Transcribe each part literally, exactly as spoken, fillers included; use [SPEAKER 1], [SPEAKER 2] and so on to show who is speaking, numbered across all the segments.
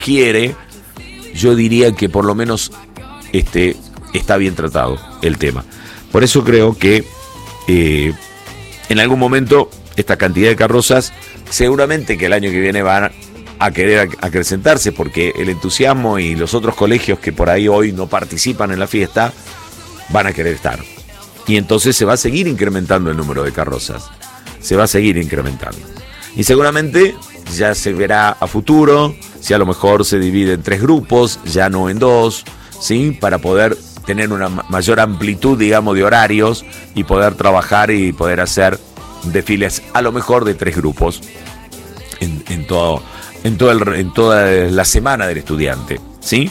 [SPEAKER 1] quiere, yo diría que por lo menos este, está bien tratado el tema. Por eso creo que eh, en algún momento esta cantidad de carrozas, seguramente que el año que viene van a querer acrecentarse, porque el entusiasmo y los otros colegios que por ahí hoy no participan en la fiesta van a querer estar. Y entonces se va a seguir incrementando el número de carrozas. Se va a seguir incrementando. Y seguramente ya se verá a futuro, si a lo mejor se divide en tres grupos, ya no en dos, ¿sí? Para poder tener una mayor amplitud, digamos, de horarios y poder trabajar y poder hacer desfiles a lo mejor de tres grupos en, en, todo, en, todo el, en toda la semana del estudiante, ¿sí?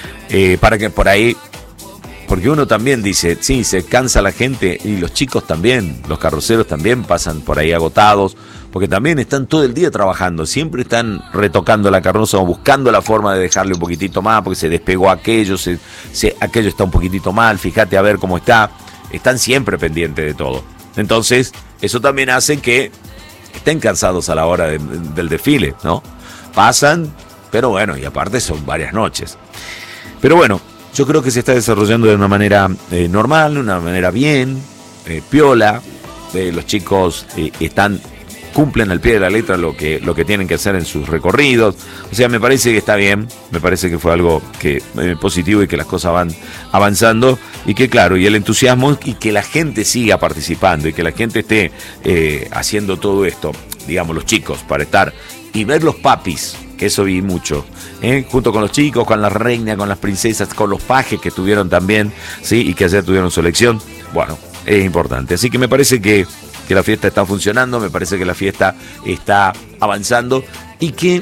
[SPEAKER 1] Eh, para que por ahí, porque uno también dice, sí, se cansa la gente y los chicos también, los carroceros también pasan por ahí agotados, porque también están todo el día trabajando, siempre están retocando la carroza o buscando la forma de dejarle un poquitito más, porque se despegó aquello, se, se, aquello está un poquitito mal, fíjate a ver cómo está, están siempre pendientes de todo. Entonces, eso también hace que estén cansados a la hora de, de, del desfile, ¿no? Pasan, pero bueno, y aparte son varias noches. Pero bueno, yo creo que se está desarrollando de una manera eh, normal, de una manera bien, eh, piola. Eh, los chicos eh, están cumplen al pie de la letra lo que, lo que tienen que hacer en sus recorridos. O sea, me parece que está bien, me parece que fue algo que eh, positivo y que las cosas van avanzando y que claro, y el entusiasmo y que la gente siga participando y que la gente esté eh, haciendo todo esto, digamos, los chicos, para estar y ver los papis, que eso vi mucho, ¿eh? Junto con los chicos, con la reina, con las princesas, con los pajes que estuvieron también, ¿sí? Y que ayer tuvieron su elección. Bueno, es importante. Así que me parece que, que la fiesta está funcionando, me parece que la fiesta está avanzando y que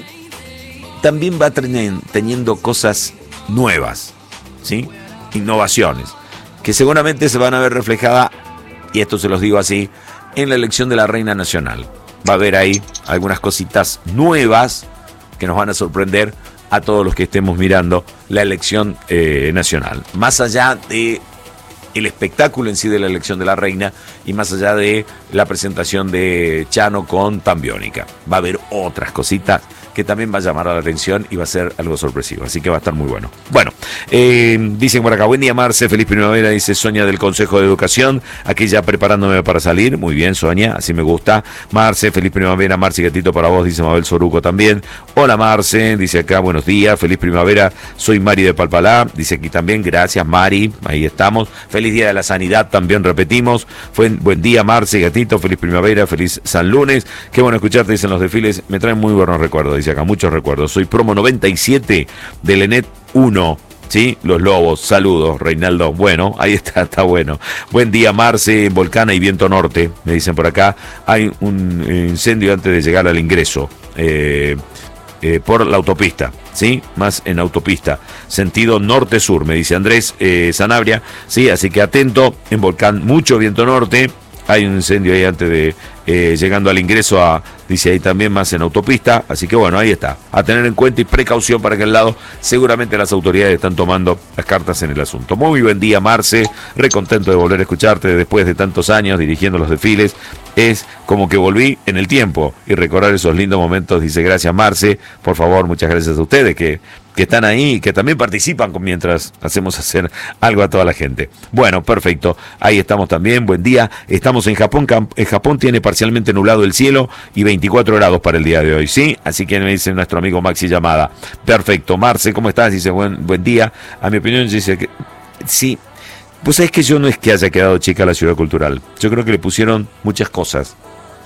[SPEAKER 1] también va teniendo cosas nuevas, ¿sí? Innovaciones, que seguramente se van a ver reflejadas, y esto se los digo así, en la elección de la reina nacional. Va a haber ahí algunas cositas nuevas que nos van a sorprender a todos los que estemos mirando la elección eh, nacional. Más allá de el espectáculo en sí de la elección de la reina y más allá de la presentación de Chano con Tambiónica. Va a haber otras cositas que también va a llamar a la atención y va a ser algo sorpresivo, así que va a estar muy bueno. Bueno, eh, dicen por acá, buen día Marce, feliz primavera, dice Sonia del Consejo de Educación, aquí ya preparándome para salir, muy bien Sonia, así me gusta. Marce, feliz primavera, Marce y gatito para vos, dice Mabel Soruco también. Hola Marce, dice acá, buenos días, feliz primavera, soy Mari de Palpalá, dice aquí también, gracias Mari, ahí estamos. Feliz día de la sanidad, también repetimos, fue buen día Marce, gatito, feliz primavera, feliz San Lunes, qué bueno escucharte, dicen los desfiles, me traen muy buenos recuerdos, dice acá, muchos recuerdos. Soy promo noventa y siete de Lenet uno, ¿sí? Los Lobos, saludos, Reinaldo. Bueno, ahí está, está bueno. Buen día, Marce, Volcana y Viento Norte, me dicen por acá. Hay un incendio antes de llegar al ingreso, eh, eh, por la autopista, ¿sí? Más en autopista, sentido norte-sur, me dice Andrés eh, Sanabria, ¿sí? Así que atento, en Volcán, mucho viento norte. Hay un incendio ahí antes de eh, llegando al ingreso a, dice ahí también más en autopista, así que bueno, ahí está, a tener en cuenta y precaución para aquel lado, seguramente las autoridades están tomando las cartas en el asunto. Muy buen día Marce, re contento de volver a escucharte después de tantos años dirigiendo los desfiles, es como que volví en el tiempo y recordar esos lindos momentos, dice gracias Marce, por favor, muchas gracias a ustedes que que están ahí, que también participan mientras hacemos hacer algo a toda la gente. Bueno, perfecto, ahí estamos también, buen día, estamos en Japón, en Japón tiene parcialmente nublado el cielo y veinticuatro grados para el día de hoy, ¿sí? Así que me dice nuestro amigo Maxi Llamada. Perfecto, Marce, ¿cómo estás? Dice, buen, buen día, a mi opinión dice que sí, pues es que yo no es que haya quedado chica la ciudad cultural, yo creo que le pusieron muchas cosas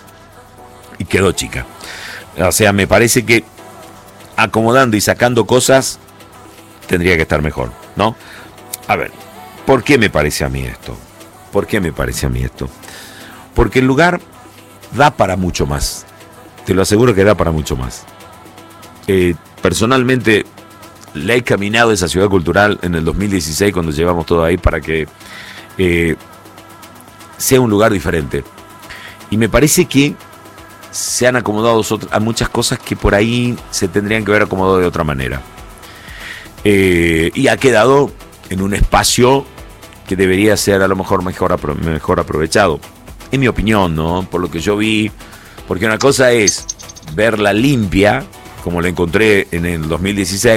[SPEAKER 1] y quedó chica, o sea, me parece que acomodando y sacando cosas, tendría que estar mejor, ¿no? A ver, ¿por qué me parece a mí esto? ¿Por qué me parece a mí esto? Porque el lugar da para mucho más. Te lo aseguro que da para mucho más. Eh, personalmente, le he caminado a esa ciudad cultural en el dos mil dieciséis, cuando llevamos todo ahí, para que eh, sea un lugar diferente. Y me parece que se han acomodado a muchas cosas que por ahí se tendrían que haber acomodado de otra manera. Eh, y ha quedado en un espacio que debería ser a lo mejor mejor, apro- mejor aprovechado. En mi opinión, ¿no? Por lo que yo vi, porque una cosa es verla limpia, como la encontré en el dos mil dieciséis,